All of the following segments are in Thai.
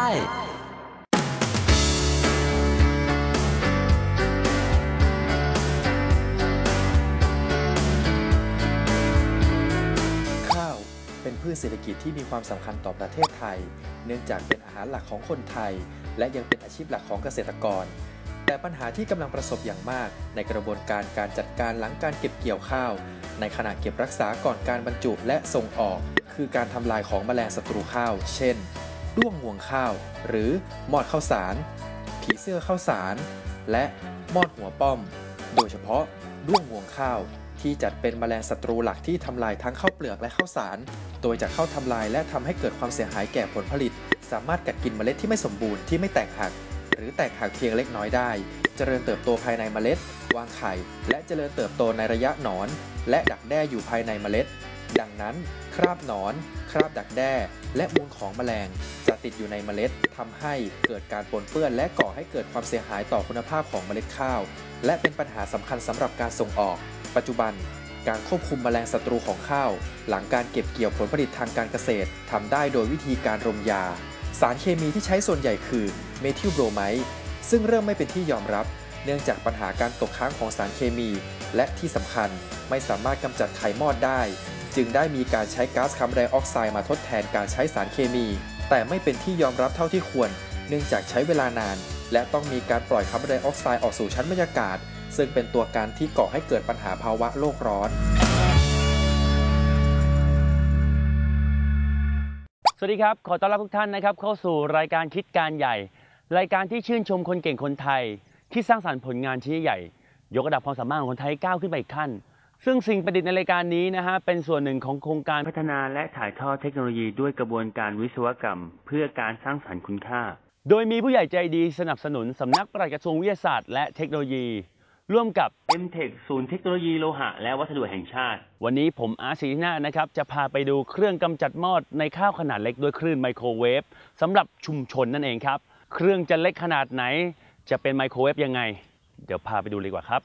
ข้าวเป็นพืชเศรษฐกิจที่มีความสำคัญต่อประเทศไทยเนื่องจากเป็นอาหารหลักของคนไทยและยังเป็นอาชีพหลักของเกษตรกรแต่ปัญหาที่กำลังประสบอย่างมากในกระบวนการจัดการหลังการเก็บเกี่ยวข้าวในขณะเก็บรักษาก่อนการบรรจุและส่งออกคือการทำลายของแมลงศัตรูข้าวเช่นด้วงงวงข้าวหรือมอดข้าวสารผีเสื้อข้าวสารและมอดหัวป้อมโดยเฉพาะด้วงงวงข้าวที่จัดเป็นแมลงศัตรูหลักที่ทำลายทั้งข้าวเปลือกและข้าวสารโดยจะเข้าทำลายและทำให้เกิดความเสียหายแก่ผลผลิตสามารถกัดกินเมล็ดที่ไม่สมบูรณ์ที่ไม่แตกหักหรือแตกหักเพียงเล็กน้อยได้เจริญเติบโตภายในเมล็ดวางไข่และเจริญเติบโตในระยะหนอนและดักแด้อยู่ภายในเมล็ดดังนั้นคราบหนอนคราบดักแด้และมูลของแมลงจะติดอยู่ในเมล็ดทำให้เกิดการปนเปื้อนและก่อให้เกิดความเสียหายต่อคุณภาพของเมล็ดข้าวและเป็นปัญหาสำคัญสำหรับการส่งออกปัจจุบันการควบคุมแมลงศัตรูของข้าวหลังการเก็บเกี่ยวผลผลิตทางการเกษตรทำได้โดยวิธีการรมยาสารเคมีที่ใช้ส่วนใหญ่คือเมทิลโบรไมด์ซึ่งเริ่มไม่เป็นที่ยอมรับเนื่องจากปัญหาการตกค้างของสารเคมีและที่สำคัญไม่สามารถกำจัดไขมอดได้จึงได้มีการใช้ก๊าซคาร์บอนไดออกไซด์มาทดแทนการใช้สารเคมีแต่ไม่เป็นที่ยอมรับเท่าที่ควรเนื่องจากใช้เวลานานและต้องมีการปล่อยคาร์บอนไดออกไซด์ออกสู่ชั้นบรรยากาศซึ่งเป็นตัวการที่ก่อให้เกิดปัญหาภาวะโลกร้อนสวัสดีครับขอต้อนรับทุกท่านนะครับเข้าสู่รายการคิดการใหญ่รายการที่ชื่นชมคนเก่งคนไทยที่สร้างสรรค์ผลงานชิ้นใหญ่ยกระดับความสามารถของคนไทยก้าวขึ้นไปอีกขั้นซึ่งสิ่งประดิษฐ์ในรายการนี้นะฮะเป็นส่วนหนึ่งของโครงการพัฒนาและถ่ายทอดเทคโนโลยีด้วยกระบวนการวิศวกรรมเพื่อการสร้างสรรค์คุณค่าโดยมีผู้ใหญ่ใจดีสนับสนุนสำนักปลัดกระทรวงวิทยาศาสตร์และเทคโนโลยีร่วมกับ M-Tech ศูนย์เทคโนโลยีโลหะและวัสดุแห่งชาติวันนี้ผมอาร์ต ศรีนาถนะครับจะพาไปดูเครื่องกำจัดมอดในข้าวขนาดเล็กด้วยคลื่นไมโครเวฟสำหรับชุมชนนั่นเองครับเครื่องจะเล็กขนาดไหนจะเป็นไมโครเวฟยังไงเดี๋ยวพาไปดูเลยดีกว่าครับ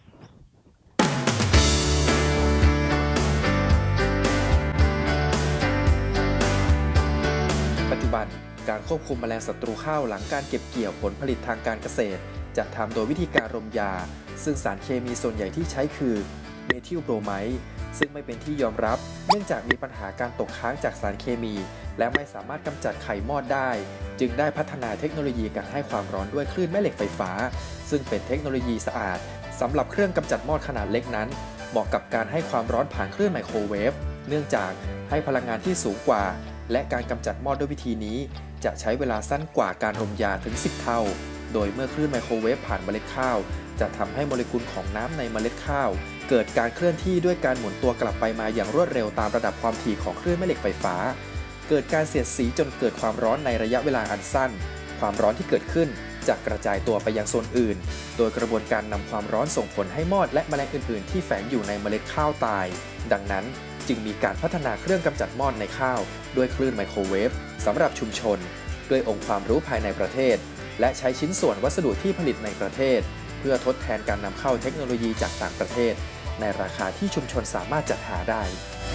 ปัจจุบันการควบคุมแมลงศัตรูข้าวหลังการเก็บเกี่ยวผลผลิตทางการเกษตรจะทำโดยวิธีการรมยาซึ่งสารเคมีส่วนใหญ่ที่ใช้คือเมทิลโบรไมด์ซึ่งไม่เป็นที่ยอมรับเนื่องจากมีปัญหาการตกค้างจากสารเคมีและไม่สามารถกำจัดไขมอดได้จึงได้พัฒนาเทคโนโลยีการให้ความร้อนด้วยคลื่นแม่เหล็กไฟฟ้าซึ่งเป็นเทคโนโลยีสะอาดสำหรับเครื่องกำจัดมอดขนาดเล็กนั้นเหมาะกับการให้ความร้อนผ่านคลื่นไมโครเวฟเนื่องจากให้พลังงานที่สูงกว่าและการกำจัดมอดด้วยวิธีนี้จะใช้เวลาสั้นกว่าการรมยาถึง10เท่าโดยเมื่อคลื่นไมโครเวฟผ่านเมล็ดข้าวจะทำให้โมเลกุลของน้ำในเมล็ดข้าวเกิดการเคลื่อนที่ด้วยการหมุนตัวกลับไปมาอย่างรวดเร็วตามระดับความถี่ของคลื่นแม่เหล็กไฟฟ้าเกิดการเสียดสีจนเกิดความร้อนในระยะเวลาอันสั้นความร้อนที่เกิดขึ้นจะกระจายตัวไปยังโซนอื่นโดยกระบวนการนำความร้อนส่งผลให้มอดและแมลงอื่นๆที่แฝงอยู่ในเมล็ดข้าวตายดังนั้นจึงมีการพัฒนาเครื่องกำจัดมอดในข้าวด้วยคลื่นไมโครเวฟสำหรับชุมชนด้วยองค์ความรู้ภายในประเทศและใช้ชิ้นส่วนวัสดุที่ผลิตในประเทศเพื่อทดแทนการนำเข้าเทคโนโลยีจากต่างประเทศในราคาที่ชุมชนสามารถจัดหาได้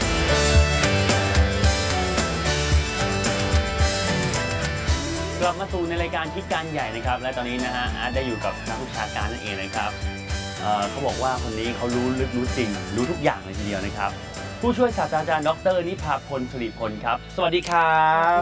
กลับมาสู่ในรายการคิดการใหญ่นะครับและตอนนี้นะฮะอาร์ตได้อยู่กับนักวิชาการนั่นเองนะครับเขาบอกว่าคนนี้เขารู้ลึกรู้จริงรู้ทุกอย่างเลยทีเดียวนะครับผู้ช่วยศาสตราจารย์ดร.นิพาพล สุริพลครับสวัสดีครับ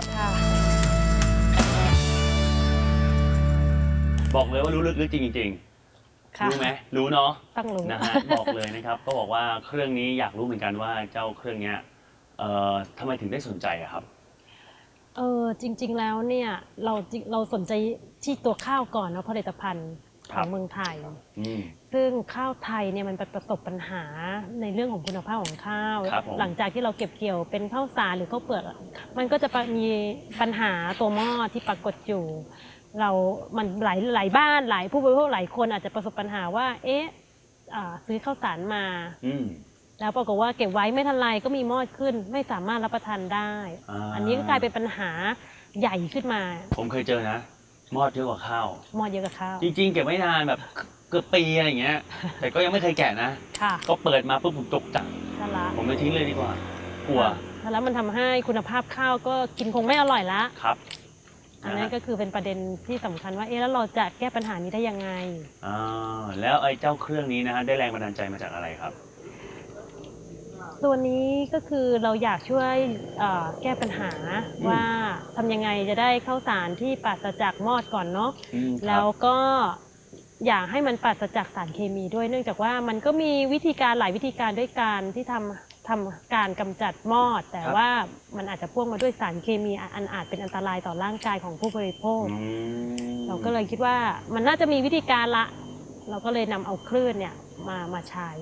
บอกเลยว่ารู้ลึกจริงๆรู้ไหมรู้เนาะต้องรู้นะฮะบอกเลยนะครับก็บอกว่าเครื่องนี้อยากรู้เหมือนกันว่าเจ้าเครื่องนี้ทำไมถึงได้สนใจอะครับจริงๆแล้วเนี่ยเราสนใจที่ตัวข้าวก่อนนะผลิตภัณฑ์ของเมืองไทยซึ่งข้าวไทยเนี่ยมันประสบปัญหาในเรื่องของคุณภาพของข้าวหลังจากที่เราเก็บเกี่ยวเป็นข้าวสารหรือข้าวเปลือกมันก็จะมีปัญหาตัวมอดที่ปรากฏอยู่มันหลายบ้านหลายผู้บริโภคหลายคนอาจจะประสบปัญหาว่าซื้อข้าวสารมาแล้วปรากฏว่าเก็บไว้ไม่ทันไรก็มีมอดขึ้นไม่สามารถรับประทานได้อันนี้ก็กลายเป็นปัญหาใหญ่ขึ้นมาผมเคยเจอนะมอดเยอะกว่าข้าวมอดเยอะกว่าข้าวจริงๆเก็บไว้นานแบบเกือบปีอะไรอย่างเงี้ยแต่ก็ยังไม่เคยแกะนะก็เปิดมาปุ๊บผมตกใจผมเลยทิ้งเลยดีกว่ากลัวแล้วมันทำให้คุณภาพข้าวก็กินคงไม่อร่อยละครับอันนั้นก็คือเป็นประเด็นที่สำคัญว่าแล้วเราจะแก้ปัญหานี้ได้ยังไงแล้วไอ้เจ้าเครื่องนี้นะฮะได้แรงบันดาลใจมาจากอะไรครับตัวนี้ก็คือเราอยากช่วยแก้ปัญหาว่าทำยังไงจะได้ข้าวสารที่ปราศจากมอดก่อนเนาะแล้วก็อยากให้มันปราศจากสารเคมีด้วยเนื่องจากว่ามันก็มีวิธีการหลายวิธีการด้วยการที่ทำการกำจัดมอดแต่ว่ามันอาจจะพ่วงมาด้วยสารเคมีอันอาจเป็นอันตรายต่อร่างกายของผู้บริโภคเราก็เลยคิดว่ามันน่าจะมีวิธีการละเราก็เลยนำเอาคลื่นเนี่ยมาใช้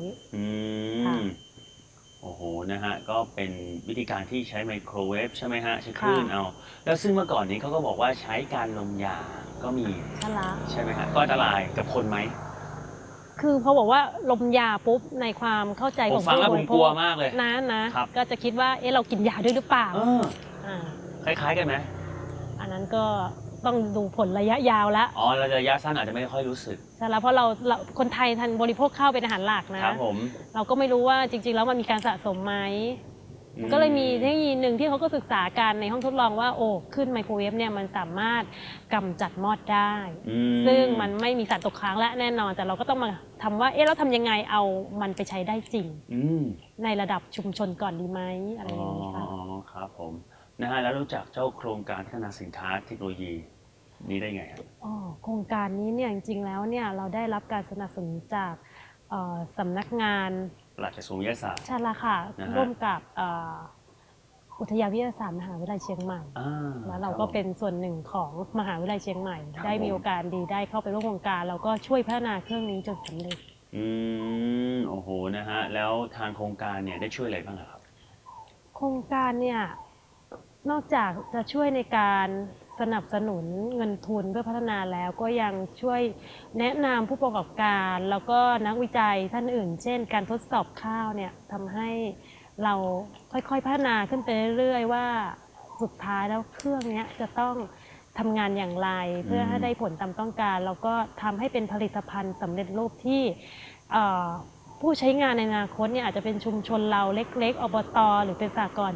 โอ้โหนะฮะก็เป็นวิธีการที่ใช้ไมโครเวฟใช่ไหมฮะใช้คลื่นเอาแล้วซึ่งเมื่อก่อนนี้เขาก็บอกว่าใช้การลมยาก็มีใช่ไหมฮะก็อันตรายกับคนไหมคือพอบอกว่าลมยาปุ๊บในความเข้าใจของผู้บริโภคผมกลัวมากเลยนะก็จะคิดว่าเรากินยาด้วยหรือเปล่าคล้ายๆกันไหมอันนั้นก็ต้องดูผลระยะยาวแล้วระยะสั้นอาจจะไม่ค่อยรู้สึกใช่แล้วเพราะเราคนไทยทันบริโภคข้าวเป็นอาหารหลักนะครับผมเราก็ไม่รู้ว่าจริงๆแล้วมันมีการสะสมไหมก็เลยมีเทคโนโลยีหนึ่งที่เขาก็ศึกษาการในห้องทดลองว่าขึ้นไมโครเวฟเนี่ยมันสามารถกำจัดมอดได้ซึ่งมันไม่มีสารตกค้างและแน่นอนแต่เราก็ต้องมาทำว่าแล้วทำยังไงเอามันไปใช้ได้จริงในระดับชุมชนก่อนดีไหมอะไรอย่างนี้ค่ะครับผมนะฮะแล้วรู้จักเจ้าโครงการพัฒนาสินค้าเทคโนโลยีนี้ได้ไงครับโครงการนี้เนี่ยจริงๆแล้วเนี่ยเราได้รับการสนับสนุนจากสำนักงานหลักกระทรวงวิทยาศาสตร์ใช่ละค่ะร่วมกับอุทยานวิทยาศาสตร์มหาวิทยาลัยเชียงใหม่แล้วเราก็เป็นส่วนหนึ่งของมหาวิทยาลัยเชียงใหม่ได้มีโอกาสดีได้เข้าไปร่วมโครงการแล้วก็ช่วยพัฒนาเครื่องนี้จนสำเร็จโอ้โหนะฮะแล้วทางโครงการเนี่ยได้ช่วยอะไรบ้างครับโครงการเนี่ยนอกจากจะช่วยในการสนับสนุนเงินทุนเพื่อพัฒนาแล้วก็ยังช่วยแนะนำผู้ประกอบการแล้วก็นักวิจัยท่านอื่นเช่นการทดสอบข้าวเนี่ยทำให้เราค่อยๆพัฒนาขึ้นไปเรื่อยๆว่าสุดท้ายแล้วเครื่องนี้จะต้องทำงานอย่างไรเพื่อให้ได้ผลตามต้องการแล้วก็ทำให้เป็นผลิตภัณฑ์สำเร็จรูปที่ผู้ใช้งานในอนาคตเนี่ยอาจจะเป็นชุมชนเราเล็กๆอบต.หรือเป็นสหกรณ์